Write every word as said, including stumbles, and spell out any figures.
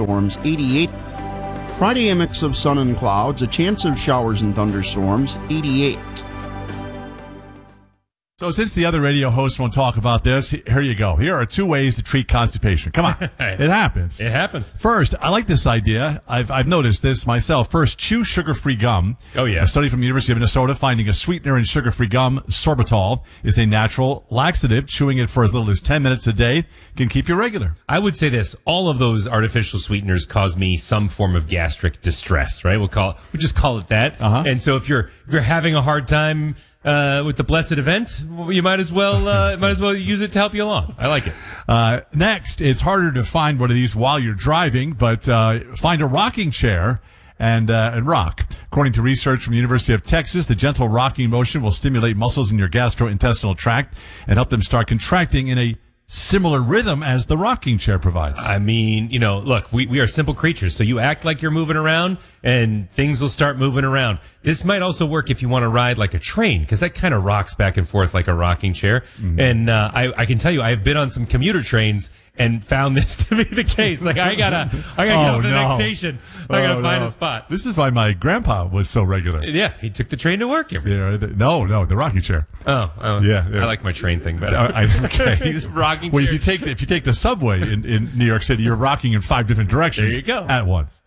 thunderstorms, eighty-eight. Friday, a mix of sun and clouds, a chance of showers and thunderstorms, eighty-eight. So since the other radio hosts won't talk about this, here you go. Here are two ways to treat constipation. Come on. It happens. It happens. First, I like this idea. I've I've noticed this myself. First, chew sugar-free gum. Oh, yeah. A study from the University of Minnesota finding a sweetener in sugar-free gum, sorbitol, is a natural laxative. Chewing it for as little as ten minutes a day can keep you regular. I would say this. All of those artificial sweeteners cause me some form of gastric distress, right? We'll call it, we'll just call it that. Uh-huh. And so if you're, if you're having a hard time Uh, with the blessed event, you might as well, uh, might as well use it to help you along. I like it. Uh, next, it's harder to find one of these while you're driving, but, uh, find a rocking chair and, uh, and rock. According to research from the University of Texas, the gentle rocking motion will stimulate muscles in your gastrointestinal tract and help them start contracting in a similar rhythm as the rocking chair provides. I mean, you know, look, we, we are simple creatures, so you act like you're moving around and things will start moving around. This might also work if you want to ride like a train, because that kind of rocks back and forth like a rocking chair. Mm-hmm. And uh, I, I can tell you, I've been on some commuter trains and found this to be the case. Like, I gotta, I gotta oh, go to the no. next station. I gotta oh, find no. a spot. This is why my grandpa was so regular. Yeah, he took the train to work every day. Yeah, no, no, the rocking chair. Oh, oh yeah, yeah. I like my train thing better. I, I, okay. Rocking well, chair. if you take the, if you take the subway in, in New York City, you're rocking in five different directions There you go. at once.